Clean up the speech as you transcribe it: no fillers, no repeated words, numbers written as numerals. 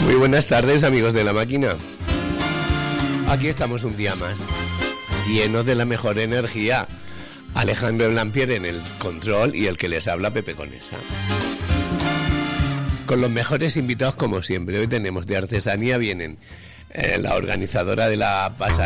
Muy buenas tardes, amigos de la máquina. Aquí estamos un día más, lleno de la mejor energía. Alejandro Blampier en el control y el que les habla, Pepe Conesa. Con los mejores invitados como siempre. Hoy tenemos de artesanía, vienen la organizadora de la pasarela